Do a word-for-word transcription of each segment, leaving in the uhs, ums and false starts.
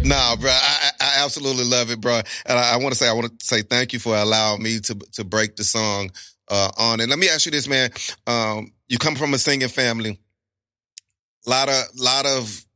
Nah, bro, I, I absolutely love it, bro. And I, I want to say, I want to say thank you for allowing me to to break the song uh, on. And let me ask you this, man. Um, you come from a singing family. A lot of, lot of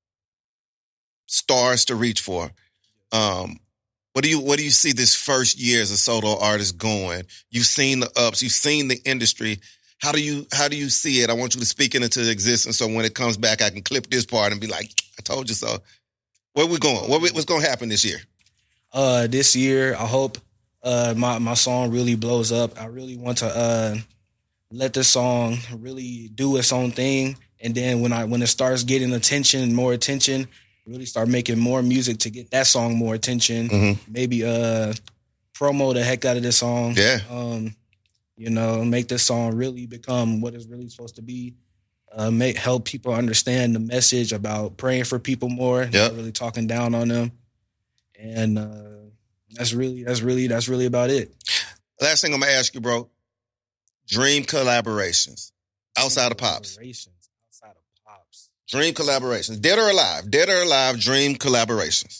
stars to reach for. Um, what do you, what do you see this first year as a solo artist going? You've seen the ups, you've seen the industry. How do you, how do you see it? I want you to speak it into existence so when it comes back, I can clip this part and be like, I told you so. Where we going? What we, what's going to happen this year? Uh, this year, I hope uh, my, my song really blows up. I really want to uh, let this song really do its own thing. And then when I when it starts getting attention, more attention, really start making more music to get that song more attention. Mm-hmm. Maybe uh, promo the heck out of this song. Yeah. Um, you know, make this song really become what it's really supposed to be. Uh, make help people understand the message about praying for people more, yep. Not really talking down on them, and uh, that's really that's really that's really about it. Last thing I'm gonna ask you, bro: dream collaborations outside of Pops. Outside of Pops. Dream collaborations, dead or alive, dead or alive. Dream collaborations.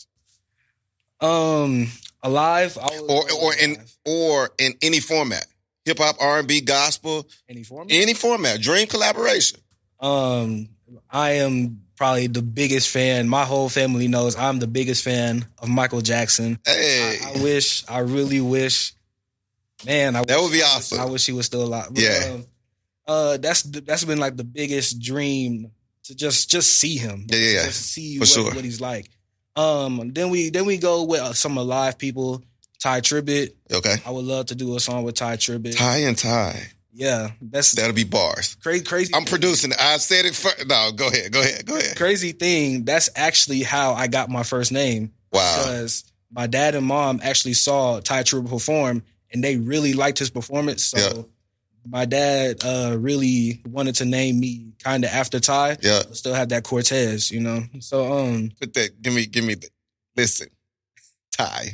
Um, alive, I or or alive. in or in any format, hip hop, R and B, gospel, any format, any format. Dream collaboration. Um, I am probably the biggest fan. My whole family knows I'm the biggest fan of Michael Jackson. Hey, I, I wish, I really wish, man, I that wish, would be awesome. I wish, I wish he was still alive. But, yeah, um, uh, that's that's been like the biggest dream to just just see him. Yeah, yeah, yeah. Just see For what, sure. what he's like. Um, then we then we go with some alive people. Ty Tribbett. Okay, I would love to do a song with Ty Tribbett. Ty and Ty. Yeah, that's that'll be bars. Crazy, crazy. I'm producing it. I said it first. No, go ahead, go ahead, go ahead. Crazy thing. That's actually how I got my first name. Wow. Because my dad and mom actually saw Ty Tribbett perform, and they really liked his performance. So yeah. my dad uh, really wanted to name me kind of after Ty. Yeah. But still have that Cortez, you know. So um, put that. Give me, give me. The, listen, Ty.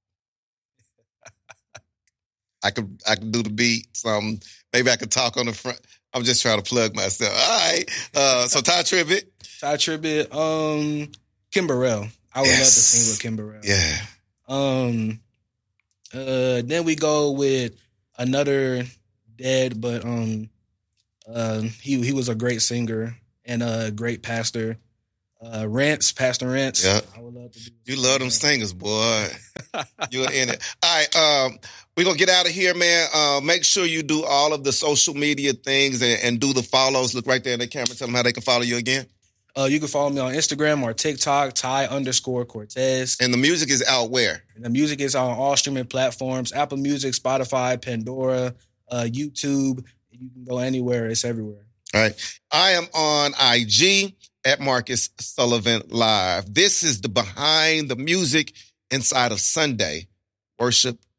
I could I could do the beat. Some maybe I could talk on the front. I'm just trying to plug myself. All right. Uh, so Ty Tribbett. Ty Tribbett. Um, Kim Burrell. I would yes. love to sing with Kim Burrell. Yeah. Um. Uh. Then we go with another dead, but um, uh, he he was a great singer and a great pastor. Uh, Rance, Pastor Rance. Yeah. I would love to do you love them singers, boy. You're in it. All right. Um, we're going to get out of here, man. Uh, make sure you do all of the social media things and, and do the follows. Look right there in the camera. Tell them how they can follow you again. Uh, you can follow me on Instagram or TikTok, Ty underscore Cortez. And the music is out where? And the music is on all streaming platforms, Apple Music, Spotify, Pandora, uh, YouTube. You can go anywhere. It's everywhere. All right. I am on I G at Marcus Sullivan Live. This is the behind the music inside of Sunday Worship